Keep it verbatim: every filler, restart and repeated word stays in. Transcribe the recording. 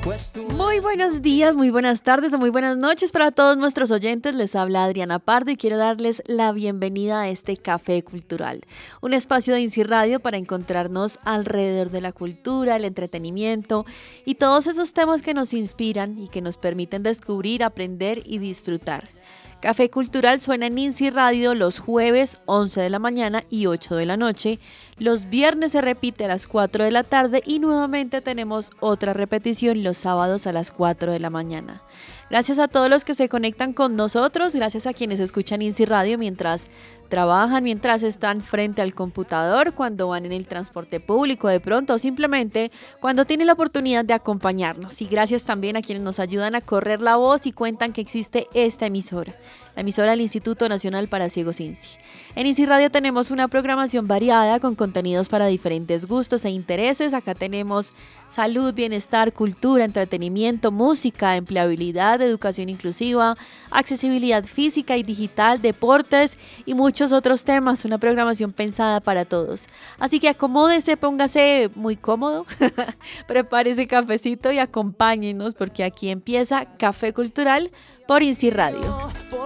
Muy buenos días, muy buenas tardes o muy buenas noches para todos nuestros oyentes. Les habla Adriana Pardo y quiero darles la bienvenida a este Café Cultural, un espacio de INSI Radio para encontrarnos alrededor de la cultura, el entretenimiento y todos esos temas que nos inspiran y que nos permiten descubrir, aprender y disfrutar. Café Cultural suena en INSI Radio los jueves once de la mañana y ocho de la noche. Los viernes se repite a las cuatro de la tarde y nuevamente tenemos otra repetición los sábados a las cuatro de la mañana. Gracias a todos los que se conectan con nosotros, gracias a quienes escuchan INSI Radio mientras trabajan, mientras están frente al computador, cuando van en el transporte público de pronto o simplemente cuando tienen la oportunidad de acompañarnos. Y gracias también a quienes nos ayudan a correr la voz y cuentan que existe esta emisora, la emisora del Instituto Nacional para Ciegos INSI. En INSI Radio tenemos una programación variada con contenidos para diferentes gustos e intereses. Acá tenemos salud, bienestar, cultura, entretenimiento, música, empleabilidad, educación inclusiva, accesibilidad física y digital, deportes y muchos otros temas. Una programación pensada para todos. Así que acomódese, póngase muy cómodo, prepare cafecito y acompáñenos porque aquí empieza Café Cultural por INSI Radio.